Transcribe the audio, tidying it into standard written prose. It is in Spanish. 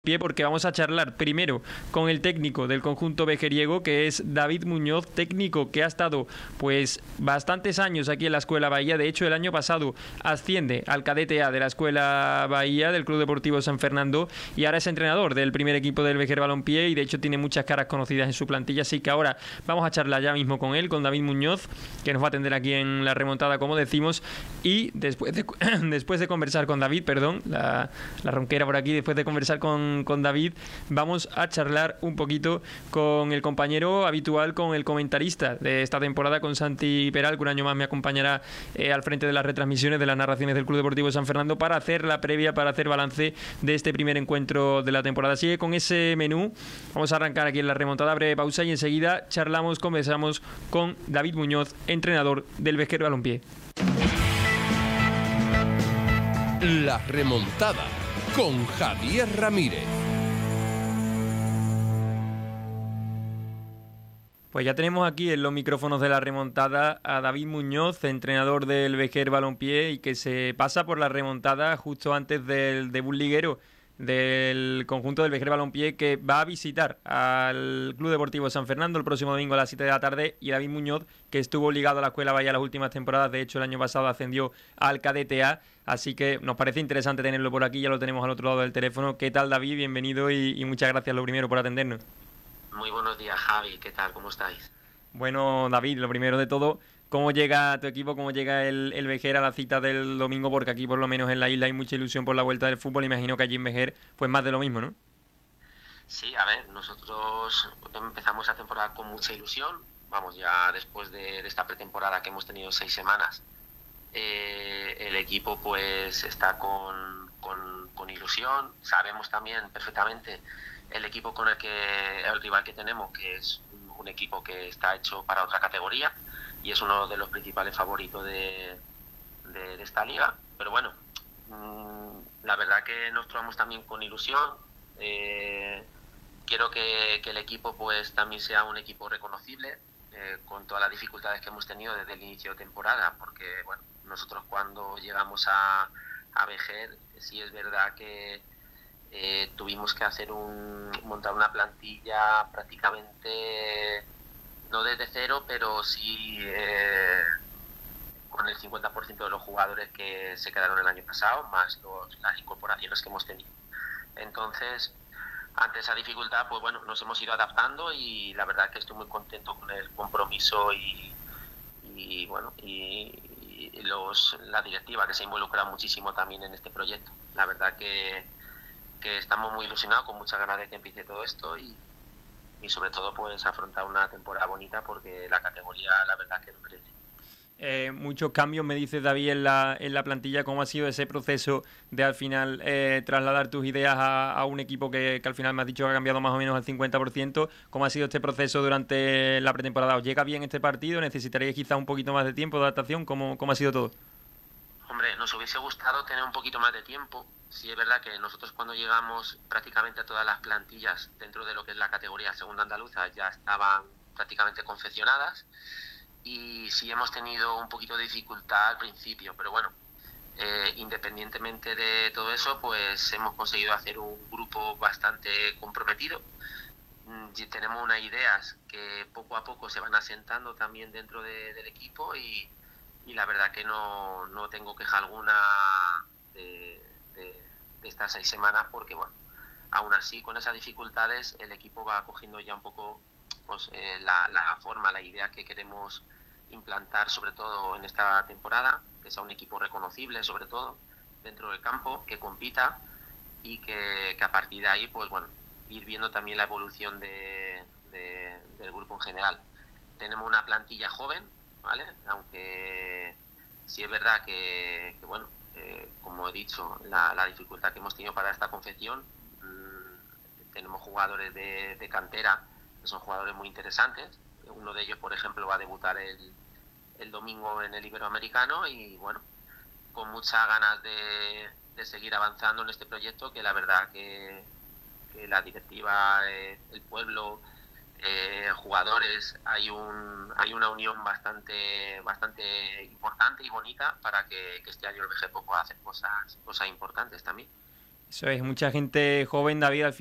Pie porque vamos a charlar primero con el técnico del conjunto vejeriego, que es David Muñoz, técnico que ha estado pues bastantes años aquí en la Escuela Bahía. De hecho, el año pasado asciende al cadete A de la Escuela Bahía del Club Deportivo San Fernando y ahora es entrenador del primer equipo del Vejer Balompié y de hecho tiene muchas caras conocidas en su plantilla, así que ahora vamos a charlar ya mismo con él, con David Muñoz, que nos va a atender aquí en la remontada, como decimos, y después de conversar con David, la ronquera por aquí, después de conversar con David, vamos a charlar un poquito con el compañero habitual, con el comentarista de esta temporada, con Santi Peral, que un año más me acompañará al frente de las retransmisiones de las narraciones del Club Deportivo San Fernando para hacer la previa, para hacer balance de este primer encuentro de la temporada. Así que con ese menú vamos a arrancar aquí en la remontada, breve pausa y enseguida conversamos con David Muñoz, entrenador del Vejer Balompié. La remontada con Javier Ramírez. Pues ya tenemos aquí en los micrófonos de la remontada a David Muñoz, entrenador del Vejer Balompié y que se pasa por la remontada justo antes del debut liguero del conjunto del Vejer Balompié, que va a visitar al Club Deportivo San Fernando el próximo domingo a las 7 de la tarde, y David Muñoz, que estuvo ligado a la Escuela Bahía las últimas temporadas, de hecho el año pasado ascendió al cadete A, así que nos parece interesante tenerlo por aquí, ya lo tenemos al otro lado del teléfono. ¿Qué tal, David? Bienvenido y muchas gracias lo primero por atendernos. Muy buenos días, Javi, ¿qué tal? ¿Cómo estáis? Bueno, David, lo primero de todo, ¿cómo llega tu equipo, cómo llega el Vejer a la cita del domingo? Porque aquí por lo menos en la isla hay mucha ilusión por la vuelta del fútbol, imagino que allí en Vejer pues más de lo mismo, ¿no? Sí, a ver, nosotros empezamos la temporada con mucha ilusión, vamos, ya después de esta pretemporada que hemos tenido 6 semanas, el equipo pues está con ilusión, sabemos también perfectamente el equipo el rival que tenemos, que es un equipo que está hecho para otra categoría y es uno de los principales favoritos de esta liga, pero bueno, la verdad que nos tomamos también con ilusión. Quiero que el equipo pues también sea un equipo reconocible, con todas las dificultades que hemos tenido desde el inicio de temporada, porque bueno, nosotros cuando llegamos a Vejer, sí es verdad que tuvimos que montar una plantilla prácticamente no desde cero, pero sí con el 50% de los jugadores que se quedaron el año pasado, más las incorporaciones que hemos tenido. Entonces, ante esa dificultad, pues bueno, nos hemos ido adaptando y la verdad que estoy muy contento con el compromiso y la directiva, que se involucra muchísimo también en este proyecto. La verdad que estamos muy ilusionados, con muchas ganas de que empiece todo esto y sobre todo pues afrontar una temporada bonita, porque la categoría la verdad que no crece. Muchos cambios, me dice David, en la plantilla. ¿Cómo ha sido ese proceso de al final trasladar tus ideas a un equipo que al final me has dicho que ha cambiado más o menos al 50%? ¿Cómo ha sido este proceso durante la pretemporada? ¿Os llega bien este partido? ¿Necesitaríais quizá un poquito más de tiempo de adaptación? ¿Cómo ha sido todo? Hombre, nos hubiese gustado tener un poquito más de tiempo. Sí es verdad que nosotros cuando llegamos prácticamente a todas las plantillas dentro de lo que es la categoría segunda andaluza ya estaban prácticamente confeccionadas, y sí hemos tenido un poquito de dificultad al principio, pero bueno, independientemente de todo eso, pues hemos conseguido hacer un grupo bastante comprometido. Tenemos unas ideas que poco a poco se van asentando también dentro del equipo y la verdad que no tengo queja alguna de estas 6 semanas, porque bueno, aún así con esas dificultades el equipo va cogiendo ya un poco pues, la forma, la idea que queremos implantar, sobre todo en esta temporada, que sea un equipo reconocible sobre todo dentro del campo, que compita y que a partir de ahí pues bueno, ir viendo también la evolución del grupo en general. Tenemos una plantilla joven, ¿vale? Aunque sí es verdad que bueno, como he dicho, la dificultad que hemos tenido para esta confección, tenemos jugadores de cantera que son jugadores muy interesantes. Uno de ellos, por ejemplo, va a debutar el domingo en el Iberoamericano y bueno, con muchas ganas de seguir avanzando en este proyecto, que la verdad que la directiva, el pueblo, jugadores, hay una unión bastante importante y bonita para que este año el VG pueda hacer cosas importantes también. Eso es, mucha gente joven, David, al final